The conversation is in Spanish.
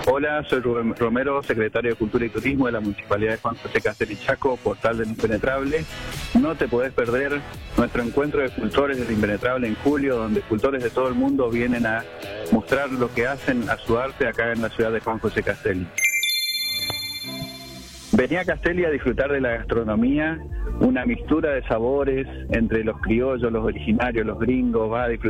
Hola, soy Rubén Romero, secretario de Cultura y Turismo de la Municipalidad de Juan José Castelli Chaco, portal del Impenetrable. No te podés perder nuestro encuentro de escultores del Impenetrable en julio, donde escultores de todo el mundo vienen a mostrar lo que hacen a su arte acá en la ciudad de Juan José Castelli. Vení a Castelli a disfrutar de la gastronomía, una mixtura de sabores entre los criollos, los originarios, los gringos, va a disfrutar